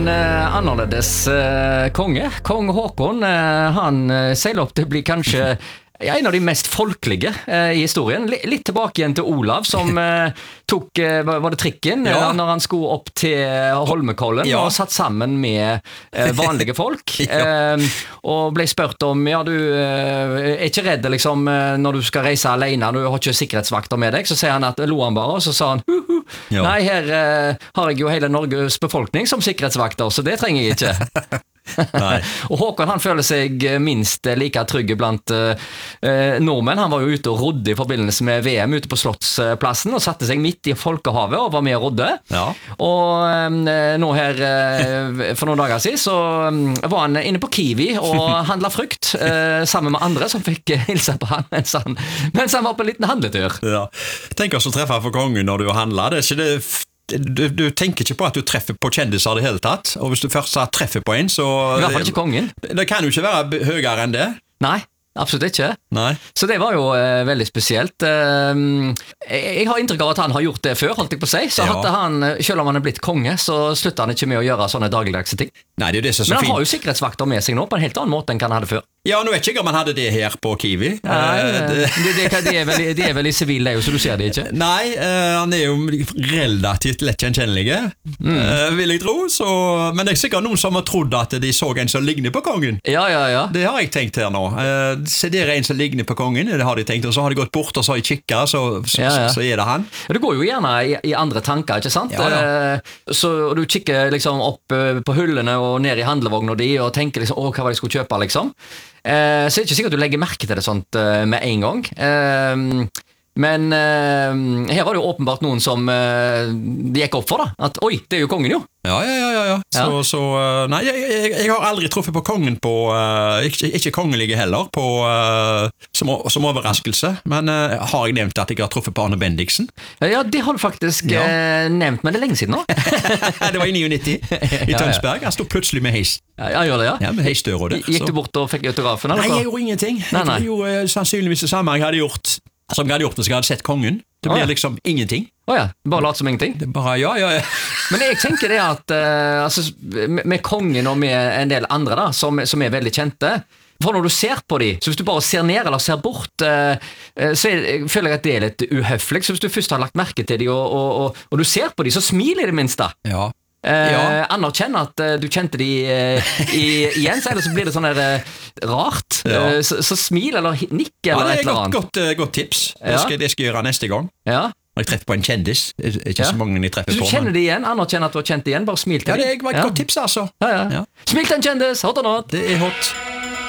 Annerledes konge. Kong Håkon, han seiler opp til å bli kanskje en av de mest folkelige i historien. Litt tilbake igjen til Olav, som tok, var det trikken, når han skulle opp til Holmenkollen, og satt sammen med vanlige folk, og ble spurt om, du er ikke redd liksom, når du skal reise alene, du har ikke sikkerhetsvakter med deg, så sier han at, lo han bare, og så sa han, nei, her har jeg jo hele Norges befolkning som sikkerhetsvakter, så det trenger jeg ikke. Og Håkon han føler seg minst like trygg blant nordmenn. Han var jo ute og rodde i forbindelse med VM ute på Slottsplassen og satte seg midt i folkehavet og var med og rodde. Og nå her for noen dager siden så var han inne på Kiwi og handlet frukt sammen med andre som fikk hilse på han mens han var på en liten handletur. Tenk oss å treffe for kongen når du handler. Det er ikke det du tenker ikke på at du treffer på kjendiser det hele tatt, og hvis du først treffer på en, så i hvert fall ikke kongen. Det kan jo ikke være høyere enn det. Nei, absolutt ikke. Så det var jo veldig spesielt. Jeg har inntrykk av at han har gjort det før, holdt jeg på å si, så hadde han, selv om han er blitt konge, så slutter han ikke med å gjøre sånne dagligdagse ting. Nei, det er det som er så Men han fint. har jo sikkerhetsvakter med seg nå på en helt annen måte enn han hadde før. Ja, nå vet jeg ikke om han hadde det her på Kiwi. Det er vel i sivil det, så du ser det ikke. Nei, han er jo relativt lett gjenkjennelige, vil jeg tro. Men det er sikkert noen som har trodd at de så en som ligner på kongen. Ja. Det har jeg tenkt her nå. Se, det er en som ligner på kongen, det har de tenkt, og så har de gått bort, og så har de kikket, så er det han. Det går jo gjerne i andre tanker, ikke sant? Så du kikker liksom opp på hullene og ned i handlevognen og tenker liksom, hva var det jeg skulle kjøpe, liksom? Så er det ikke sikkert at du legger merke til det sånt med en gang. Men her var det jo åpenbart noen som det gikk opp for, da. At oi, det er jo kongen, jo. Ja. Nei, jeg har aldri truffet på kongen på ikke kongelige heller på, som overraskelse. Men har jeg nevnt at jeg har truffet på Arne Bendiksen? Ja, det har du faktisk nevnt, men det er lenge siden nå. Det var i 99 i Tønsberg. Han stod plutselig med heis. Ja, gjør det, ja. Ja, med heisdør og det. Gikk du bort og fikk autografen? Nei, jeg gjorde ingenting. Jeg gjorde sannsynligvis det samme jeg hadde gjort som jeg hadde gjort hvis jeg hadde sett kongen. Det blir liksom ingenting. Bare lat som ingenting. Det bare, ja. Men jeg tenker det at altså, med kongen og med en del andre da, som er veldig kjente, for når du ser på dem, så hvis du bare ser ned eller ser bort, så føler jeg at det er litt uhøflig. Så hvis du først har lagt merke til dem og du ser på dem, så smiler i det minste. Anerkjenn at du kjente de igjen, så ellers så blir det sånn rart. Så smil eller nikk eller et eller annet. Det er godt tips. Det skal jeg gjøre neste gang. Når jeg treffer på en kjendis. Ikke så mange jeg treffer på. Hvis du kjenner de igjen, anerkjenn at du har kjent de igjen, bare smil til dem. Det var et godt tips, altså. Smil til en kjendis, hot or not. Det er hot.